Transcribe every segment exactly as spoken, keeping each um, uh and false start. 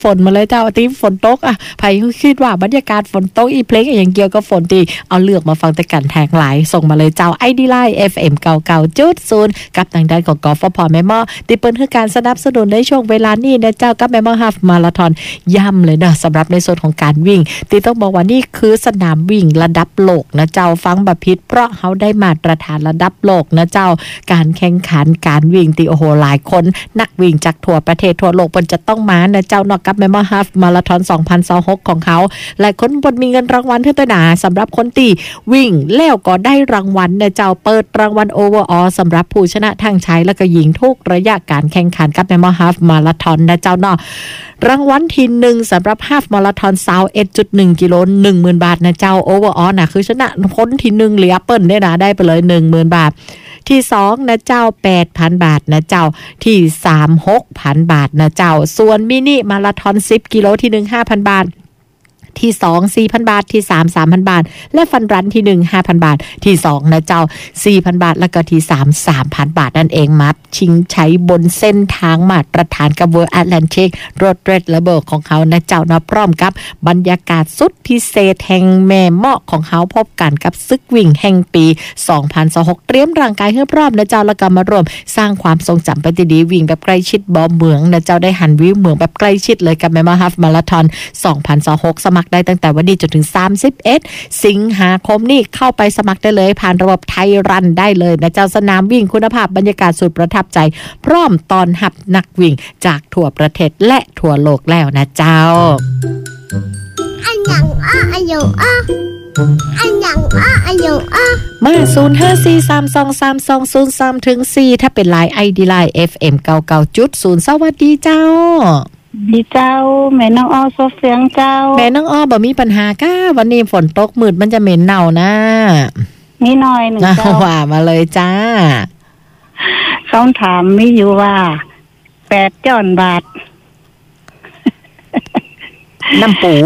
ฝนมาเลยเจ้าที่ฝนตกอ่ะไผคิดว่าบรรยากาศฝนตกอีเพลงอย่างเกี่ยวกับฝนที่เอาเลือกมาฟังแต่กันแทงหลายส่งมาเลยเจ้า ไอ ดี Line เอฟ เอ็ม เก้าสิบเก้าจุดศูนย์ กับทางด้านของกฟผ.แม่ม้อที่เปิ้นคือการสนับสนุนในช่วงเวลานี้นะเจ้ากับแม่ม้อฮาล์ฟมาราธอนย่ำเลยนะสำหรับในส่วนของการวิ่งที่ต้องบอกว่านี่คือสนามวิ่งระดับโลกนะเจ้าฟังแบบผิดเพราะเขาได้มาตรฐานระดับโลกนะเจ้าการแข่งขันการวิ่งที่โอ้โหหลายคนนักวิ่งจากทั่วประเทศทั่วโลกเปิ้นจะต้องมานะเจ้านอกกับแม่ม้อฮาล์ฟมาราธอนสองพันยี่สิบหกของเขาหลายคนบนมีเงินรางวัลขึ้นตัวหนาสำหรับคนตีวิ่งแล้วก็ได้รางวัลนะเจ้าเปิดรางวัลโอเวอร์ออลสำหรับผู้ชนะทั้งชายและก็หญิงทุกระยะการแข่งขันกับแม่ม้อฮาล์ฟมาราธอนนะเจ้าเนาะรางวัลที่หนึ่งสำหรับฮาล์ฟมาราธอนยี่สิบเอ็ดจุดหนึ่ง กิโล หนึ่งหมื่น บาทนะเจ้าโอเวอร์ออลนะคือชนะคนที่หนึ่งเหลียเปิ้ลเนี่ยนะได้ไปเลย หนึ่งหมื่น บาทที่สองนะเจ้า แปดพัน บาทนะเจ้าที่สาม หกพัน บาทนะเจ้าส่วนมินิมาราธอนสิบกิโลที่หนึ่ง ห้าพัน บาทที่สอง สี่พัน บาทที่สาม สามพัน บาทและฟันรันที่หนึ่ง ห้าพัน บาทที่สองนะเจ้า สี่พัน บาทแล้วก็ที่สาม สามพัน บาทนั่นเองมัดชิงใช้บนเส้นทางมาตรฐานกับ World Atlantic Road Race Level ของเขานะเจ้านะพร้อมกับบรรยากาศสุดพิเศษแห่งแม่เมาะของเขาพบกันกับซึกวิ่งแห่งปีสองพันยี่สิบหกเตรียมร่างกายให้พร้อมนะเจ้าแล้วก็มารวมสร้างความทรงจำไปดีๆวิ่งแบบใกล้ชิดบ่อเมืองนะเจ้าได้หันวิวเมืองแบบใกล้ชิดเลยกับแม่ม้อฮาล์ฟมาราธอนสองพันยี่สิบหกสมัครได้ตั้งแต่วันนี้จนถึงสามสิบเอ็ดสิงหาคมนี้เข้าไปสมัครได้เลยผ่านระบบไทยรันได้เลยนะเจ้าสนามวิ่งคุณภาพบรรยากาศสุดประทับใจพร้อมตอนหับนักวิ่งจากทั่วประเทศและทั่วโลกแล้วนะเจ้าอันยังอ้ออันยังอ้ออันยังอ้ออันยังอ้อมาศูนย์ ห้า สี่ สาม สอง สาม สอง ศูนย์ สามถึงสี่ถ้าเป็น ไลน์ ไอ ดี Line เอฟ เอ็ม เก้าสิบเก้าจุดศูนย์ สวัสดีเจ้าดีเจ้าแม่น้องอ้อโซเสียงเจ้าแม่น้องอ้อบ่มีปัญหาก้าวันนี้ฝนตกมืดมันจะเหม็นเน่านะนี่หน่อยหนึ่งเจ้าว่ามาเลยจ้าเขาถามไม่อยู่ว่าแปดจ้อนบาทน้ำปู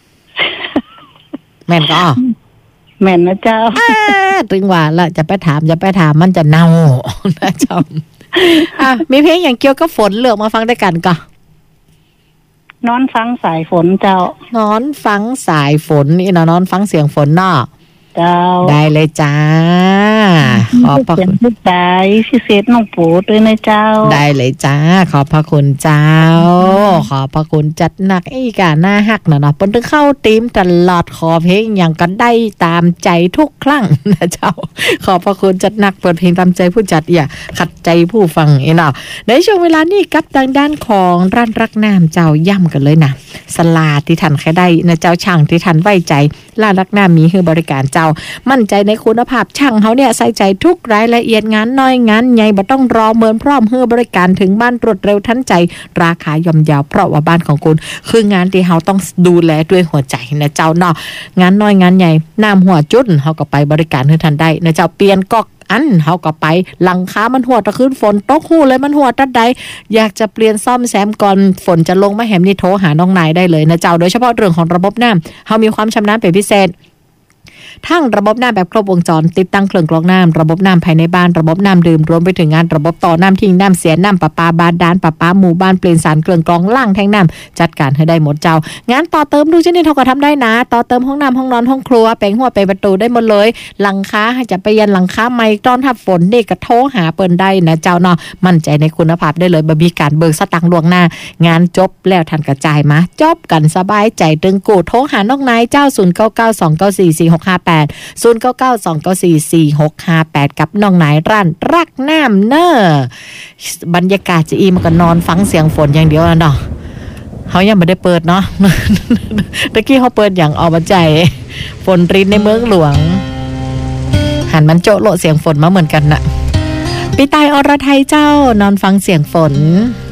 แม่นก็แม่นนะเจ้าถึงว่าละจะไปถามจะไปถามมันจะเน่านะเจ้าอ่ะมีเพลงอย่างเกี่ยวกับฝนเลือกมาฟังด้วยกันก่อนนอนฟังสายฝนเจ้านอนฟังสายฝนนี่นะนอนฟังเสียงฝนเนาะเจ้าได้เลยจ้าขอบพระคุณผู้ใจพิเศษน้องปู่ด้วยนะเจ้าได้เลยจ้าขอบพระคุณเจ้าขอบพระคุณจัดหนักอีกาหน้าฮักนะเนาะเปิ้นถึงเข้าทีมตลอดขอเพลงอย่างก็ได้ตามใจทุกครั้งนะเจ้าขอบพระคุณจัดหนักเปิดเพลงตามใจผู้จัดอย่าขัดใจผู้ฟังอีเนาะในช่วงเวลานี้กับทางด้านของร้านรักน้ำเจ้าย่ำกันเลยนะสลาที่ทันใครได้นะเจ้าช่างที่ทันไว้ใจร้านรักน้ำมีคือบริการเจ้ามั่นใจในคุณภาพช่างเขาเนี่ยใส่ใจทุกรายละเอียดงานน้อยงานใหญ่บ่ต้องรอเหมือนพร้อมเฮือบริการถึงบ้านรวดเร็วทันใจราคาย่อมเยาเพราะว่าบ้านของคุณคืองานที่เขาต้องดูแลด้วยหัวใจนะเจ้าเนาะงานน้อยงานใหญ่น้ำหัวจุดเขาก็ไปบริการให้ทันได้นะเจ้าเปลี่ยนก๊อกอันเขาก็ไปหลังคามันหัวตะคืนฝนตกหูเลยมันหัวตัดใดอยากจะเปลี่ยนซ่อมแซมก่อนฝนจะลงมาแหมนี่โทรหาน้องนายได้เลยนะเจ้าโดยเฉพาะเรื่องของระบบน้ำเขามีความชำนาญเป็นพิเศษทั้งระบบน้ำแบบครบวงจรติดตั้งเครื่องกรองน้ำระบบน้ำภายในบ้านระบบน้ำดื่มรวมไปถึงงานระบบต่อน้ำทิ้งน้ำเสียน้ำประปาบาดาลประปาหมู่บ้านเปลี่ยนสารเครื่องกรองล่างแทงน้ำจัดการให้ได้หมดเจ้างานต่อเติมดูชนิดเขาก็ทำได้นะต่อเติมห้องน้ำห้องนอนห้องครัวแปลงหัวแปลงประตูได้หมดเลยหลังคาให้จะไปยันหลังคาไม้ต้อนทับฝนนี่ก็โทรหาเปิ้นได้นะเจ้าเนาะมั่นใจในคุณภาพได้เลยบ่มีการเบิกสตังค์ล่วงหน้างานจบแล้วทันกระจายมาจบกันสบายใจตึงกูโทรหาน้องนายเจ้าศูนย์ เก้า เก้า สอง เก้า สี่ สี่ หก ห้า แปด ศูนย์ เก้า เก้า สอง เก้า สี่ สี่ หก ห้า แปดกับน้องนายร้านรักน้ำเนอบรรยากาศจะอีมันก็นอนฟังเสียงฝนอย่างเดียวแล้วเนาะเขายังไม่ได้เปิดเนาะตะกี้เขาเปิดอย่างเอามาใจฝนรินในเมืองหลวงหันมันโจะโลเสียงฝนมาเหมือนกันน่ะปีตายอรไทยเจ้านอนฟังเสียงฝน